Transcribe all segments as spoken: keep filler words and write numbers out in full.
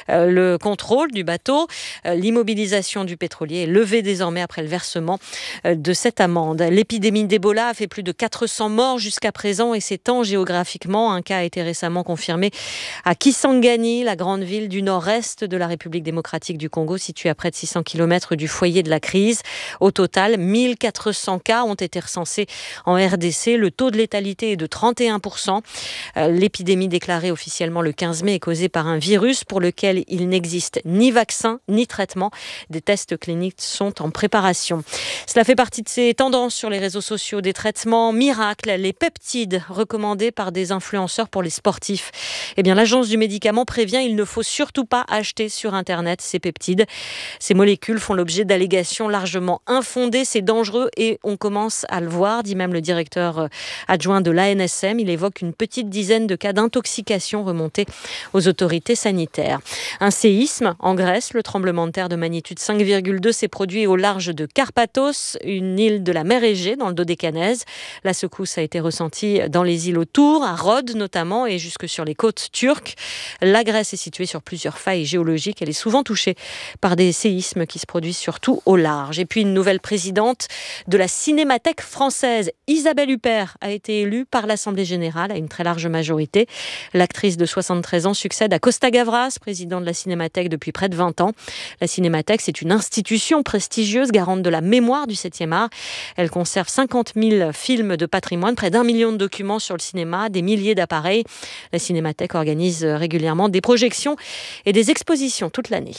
Euh, le contrôle du bateau, euh, l'immobilisation du pétrolier est levée désormais après le versement euh, de cette amende. L'épidémie d'Ebola a fait plus de quatre cents morts jusqu'à présent et s'étend géographiquement. Un cas a été récemment confirmé à Kisangani, la grande ville du nord-est de la République démocratique du Congo, située à près de six cents kilomètres du foyer de la crise. Au total, mille quatre cents cas ont été recensés en R D C. Le taux de létalité est de trente et un pour cent. L'épidémie déclarée officiellement le quinze mai est causée par un virus pour lequel il n'existe ni vaccin ni traitement. Des tests cliniques sont en préparation. Cela fait partie de ces tendances sur les réseaux sociaux, des traitements miracles, les peptides recommandés par des influenceurs pour les sportifs. Eh bien, l'agence du médicament prévient, il ne faut surtout pas acheter sur Internet ces peptides. Ces molécules font l'objet d'allégations largement infondées, c'est dangereux et on commence à le voir, dit même le directeur adjoint de l'A N S M. Il évoque une petite dizaine de cas d'intoxication remontés aux autorités sanitaires. Un séisme en Grèce, le tremblement de terre de magnitude cinq virgule deux s'est produit au large de Karpathos, une île de la mer Égée dans le Dodécanèse. La secousse a été ressentie dans les îles autour, à Rhodes notamment, et jusque sur les côtes turques. La Grèce est située sur plusieurs failles géologiques. Elle est souvent touchée par des séismes qui se produisent surtout au large. Et puis une nouvelle présidente de la Cinémathèque française, Isabelle Huppert, a été élue par l'Assemblée générale à une très large majorité. L'actrice de soixante-treize ans succède à Costa Gavras, président de la Cinémathèque depuis près de vingt ans. La Cinémathèque, c'est une institution prestigieuse, garante de la mémoire du septième art. Elle conserve cinquante mille films de patrimoine, près d'un million de documents sur le cinéma, des milliers d'appareils. La Cinémathèque organise régulièrement des projections et des expositions toute l'année.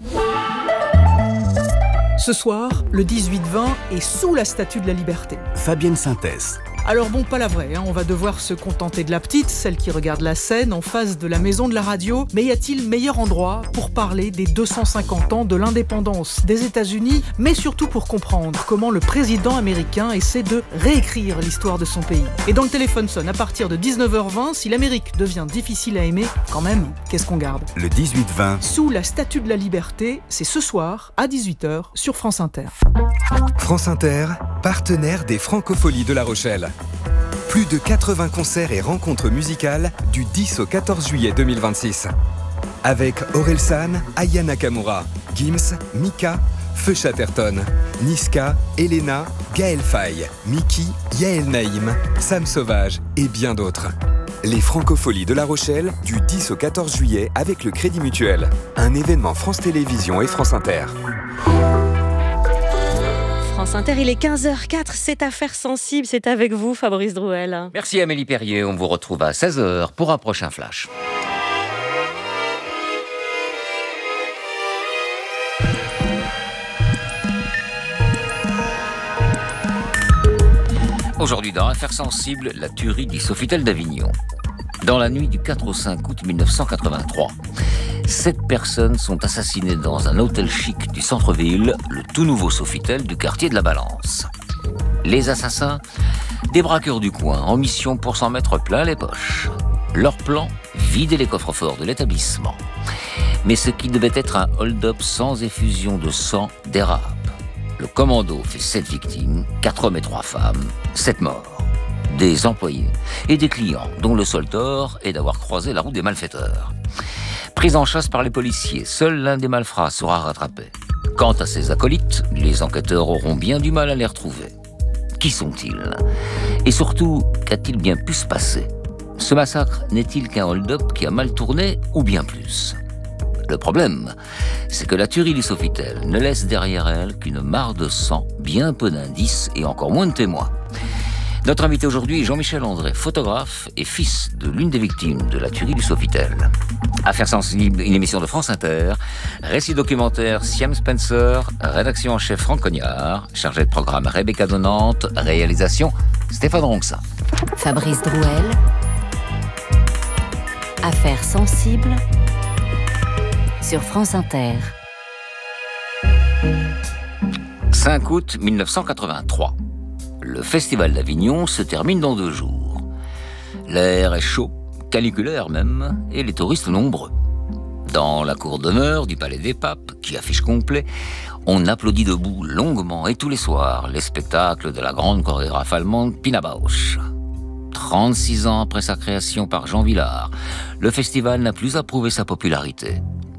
Ce soir, le dix-huit vingt est sous la Statue de la Liberté. Fabienne Synthèse. Alors bon, pas la vraie, hein. On va devoir se contenter de la petite, celle qui regarde la scène en face de la maison de la radio. Mais y a-t-il meilleur endroit pour parler des deux cent cinquante ans de l'indépendance des États-Unis, mais surtout pour comprendre comment le président américain essaie de réécrire l'histoire de son pays. Et dans le téléphone sonne à partir de dix-neuf heures vingt, si l'Amérique devient difficile à aimer, quand même, qu'est-ce qu'on garde ? Le dix-huit vingt. Sous la Statue de la Liberté, c'est ce soir à dix-huit heures sur France Inter. France Inter, partenaire des Francopholies de La Rochelle. Plus de quatre-vingts concerts et rencontres musicales du dix au quatorze juillet deux mille vingt-six. Avec Orelsan, Aya Nakamura, Gims, Mika, Feu Chatterton, Niska, Elena, Gaël Faye, Miki, Yael Naïm, Sam Sauvage et bien d'autres. Les Francopholies de La Rochelle du dix au quatorze juillet avec le Crédit Mutuel. Un événement France Télévisions et France Inter. France Inter, il est quinze heures zéro quatre, c'est Affaires sensibles, c'est avec vous Fabrice Drouel. Merci Amélie Perrier, on vous retrouve à seize heures pour un prochain flash. Aujourd'hui dans Affaires sensibles, la tuerie du Sofitel d'Avignon. Dans la nuit du quatre au cinq août mille neuf cent quatre-vingt-trois, sept personnes sont assassinées dans un hôtel chic du centre-ville, le tout nouveau Sofitel du quartier de la Balance. Les assassins, des braqueurs du coin, en mission pour s'en mettre plein les poches. Leur plan, vider les coffres-forts de l'établissement. Mais ce qui devait être un hold-up sans effusion de sang dérape. Le commando fait sept victimes, quatre hommes et trois femmes, sept morts. Des employés et des clients, dont le seul tort est d'avoir croisé la route des malfaiteurs. Pris en chasse par les policiers, seul l'un des malfrats sera rattrapé. Quant à ses acolytes, les enquêteurs auront bien du mal à les retrouver. Qui sont-ils ? Et surtout, qu'a-t-il bien pu se passer ? Ce massacre n'est-il qu'un hold-up qui a mal tourné ou bien plus ? Le problème, c'est que la tuerie du Sofitel ne laisse derrière elle qu'une mare de sang, bien peu d'indices et encore moins de témoins. Notre invité aujourd'hui est Jean-Michel André, photographe et fils de l'une des victimes de la tuerie du Sofitel. Affaires sensibles, une émission de France Inter, récit documentaire Siam Spencer, rédaction en chef Franck Cognard, chargé de programme Rebecca Donnante, réalisation Stéphane Ronxin. Fabrice Drouel, Affaires sensibles sur France Inter. cinq août mille neuf cent quatre-vingt-trois. Le Festival d'Avignon se termine dans deux jours. L'air est chaud, caniculaire même, et les touristes nombreux. Dans la cour d'honneur du Palais des Papes, qui affiche complet, on applaudit debout longuement et tous les soirs les spectacles de la grande chorégraphe allemande Pina Bausch. trente-six ans après sa création par Jean Vilar, le festival n'a plus à prouver sa popularité.